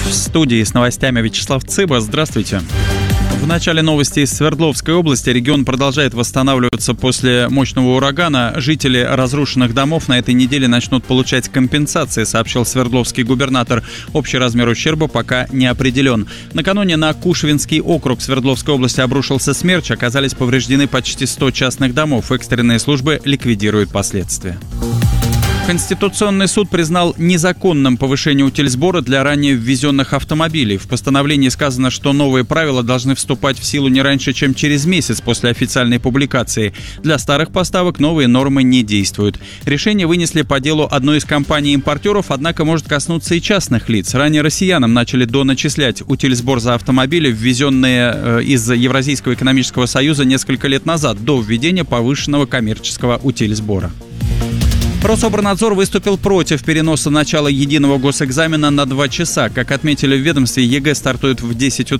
В студии с новостями Вячеслав Цыба. Здравствуйте. В начале новости из Свердловской области. Регион продолжает восстанавливаться после мощного урагана. Жители разрушенных домов на этой неделе начнут получать компенсации, сообщил свердловский губернатор. Общий размер ущерба пока не определен. Накануне на Кушвинский округ Свердловской области обрушился смерч. Оказались повреждены почти 100 частных домов. Экстренные службы ликвидируют последствия. Конституционный суд признал незаконным повышение утильсбора для ранее ввезенных автомобилей. В постановлении сказано, что новые правила должны вступать в силу не раньше, чем через месяц после официальной публикации. Для старых поставок новые нормы не действуют. Решение вынесли по делу одной из компаний-импортеров, однако может коснуться и частных лиц. Ранее россиянам начали доначислять утильсбор за автомобили, ввезенные из Евразийского экономического союза несколько лет назад, до введения повышенного коммерческого утильсбора. Рособорнадзор выступил против переноса начала единого госэкзамена на 2 часа. Как отметили в ведомстве, ЕГЭ стартует в 10 утра.